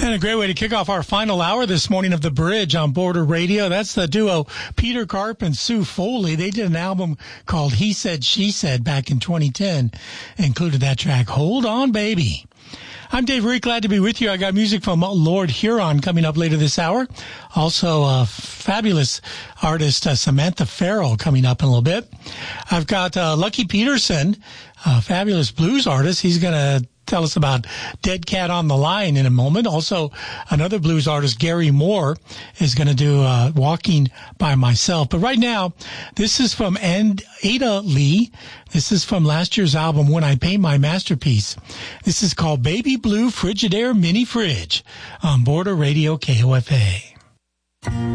And a great way to kick off our final hour this morning of The Bridge on Border Radio. That's the duo Peter Karp and Sue Foley. They did an album called He Said, She Said back in 2010. Included that track, Hold On Baby. I'm Dave Reed, glad to be with you. I got music from Lord Huron coming up later this hour. Also, fabulous artist Samantha Farrell coming up in a little bit. I've got Lucky Peterson, a fabulous blues artist. He's going to tell us about Dead Cat on the Line in a moment. Also, another blues artist, Gary Moore, is going to do Walking by Myself. But right now, this is from Ada Lee. This is from last year's album, When I Paint My Masterpiece. This is called Baby Blue Frigidaire Mini Fridge on Border Radio KOFA.